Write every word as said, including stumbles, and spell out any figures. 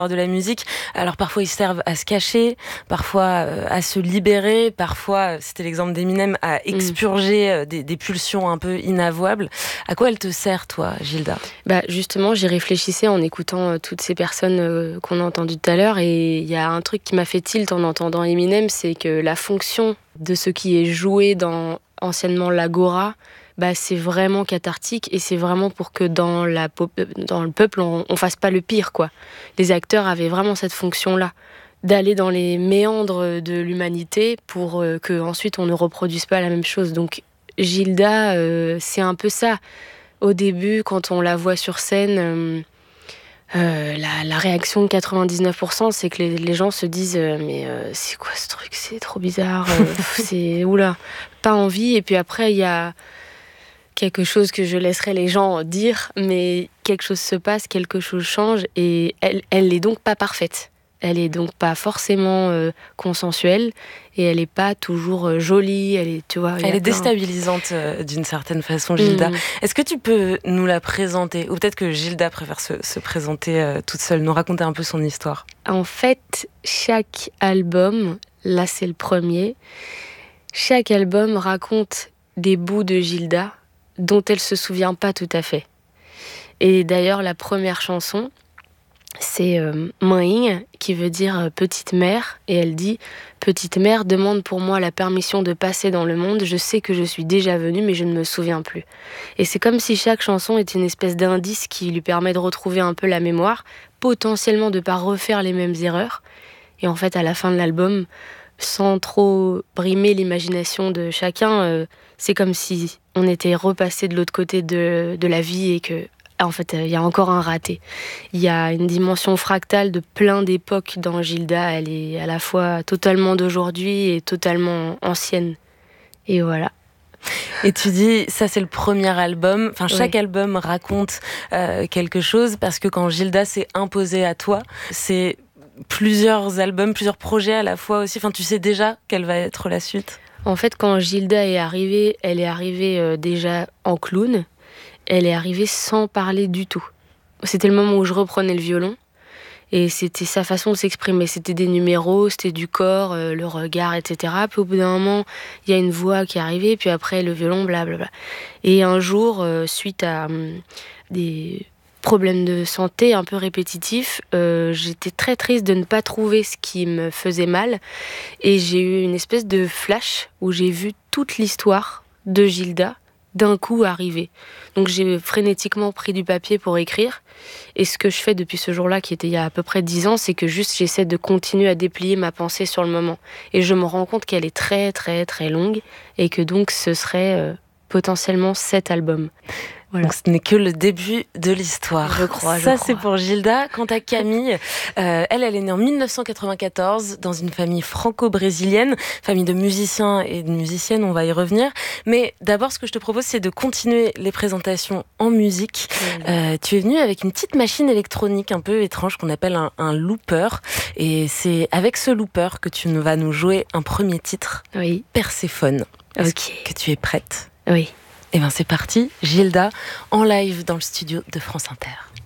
de la musique. Alors parfois ils servent à se cacher, parfois euh, à se libérer, parfois, c'était l'exemple d'Eminem, à expurger euh, des, des pulsions un peu inavouables. À quoi elle te sert, toi, Gilda ? Bah justement, j'y réfléchissais en écoutant euh, toutes ces personnes euh, qu'on a entendues tout à l'heure, et il y a un truc qui m'a fait tilt en entendant Eminem, c'est que la fonction de ce qui est joué dans anciennement l'agora, bah, c'est vraiment cathartique, et c'est vraiment pour que dans, la pop- dans le peuple, on, on fasse pas le pire, quoi. Les acteurs avaient vraiment cette fonction-là, d'aller dans les méandres de l'humanité pour euh, que ensuite on ne reproduise pas la même chose. Donc Gilda, euh, c'est un peu ça. Au début, quand on la voit sur scène, euh, euh, la, la réaction de quatre-vingt-dix-neuf pour cent, c'est que les, les gens se disent euh, mais euh, c'est quoi ce truc, c'est trop bizarre, euh, c'est oula, pas envie. Et puis après, il y a quelque chose que je laisserai les gens dire, mais quelque chose se passe, quelque chose change, et elle, elle n'est donc pas parfaite. Elle est donc pas forcément euh, consensuelle, et elle est pas toujours euh, jolie. Elle est, tu vois, Elle est plein... déstabilisante euh, d'une certaine façon, Gilda. Mmh. Est-ce que tu peux nous la présenter ? Ou peut-être que Gilda préfère se, se présenter euh, toute seule, nous raconter un peu son histoire. En fait, chaque album, là c'est le premier, chaque album raconte des bouts de Gilda dont elle se souvient pas tout à fait. Et d'ailleurs, la première chanson, c'est euh, Mãe, qui veut dire euh, petite mère, et elle dit « Petite mère, demande pour moi la permission de passer dans le monde, je sais que je suis déjà venue, mais je ne me souviens plus. » Et c'est comme si chaque chanson était une espèce d'indice qui lui permet de retrouver un peu la mémoire, potentiellement de ne pas refaire les mêmes erreurs. Et en fait, à la fin de l'album, sans trop brimer l'imagination de chacun, euh, c'est comme si on était repassé de l'autre côté de, de la vie, et que en fait, il y a encore un raté. Il y a une dimension fractale de plein d'époques dans Gilda. Elle est à la fois totalement d'aujourd'hui et totalement ancienne. Et voilà. Et tu dis, ça c'est le premier album. Enfin, chaque oui. album raconte euh, quelque chose, parce que quand Gilda s'est imposée à toi, c'est plusieurs albums, plusieurs projets à la fois aussi. Enfin, tu sais déjà quelle va être la suite ? En fait, quand Gilda est arrivée, elle est arrivée euh, déjà en clown. Elle est arrivée sans parler du tout. C'était le moment où je reprenais le violon, et c'était sa façon de s'exprimer. C'était des numéros, c'était du corps, euh, le regard, et cetera. Puis au bout d'un moment, il y a une voix qui est arrivée, puis après le violon, blablabla. Et un jour, euh, suite à euh, des problèmes de santé un peu répétitifs, euh, j'étais très triste de ne pas trouver ce qui me faisait mal, et j'ai eu une espèce de flash où j'ai vu toute l'histoire de Gilda d'un coup arriver. Donc j'ai frénétiquement pris du papier pour écrire, et ce que je fais depuis ce jour-là, qui était il y a à peu près dix ans, c'est que juste j'essaie de continuer à déplier ma pensée sur le moment, et je me rends compte qu'elle est très très très longue, et que donc ce serait euh, potentiellement sept albums. Voilà. Donc ce n'est que le début de l'histoire. Je crois, je Ça, crois. c'est pour Gilda. Quant à Camille, euh, elle, elle est née en dix-neuf cent quatre-vingt-quatorze dans une famille franco-brésilienne, famille de musiciens et de musiciennes, on va y revenir. Mais d'abord, ce que je te propose, c'est de continuer les présentations en musique. Mmh. Euh, tu es venue avec une petite machine électronique un peu étrange qu'on appelle un, un looper. Et c'est avec ce looper que tu vas nous jouer un premier titre, oui. Perséphone. Est-ce okay. que tu es prête ? Oui. Eh bien c'est parti, Gilda, en live dans le studio de France Inter.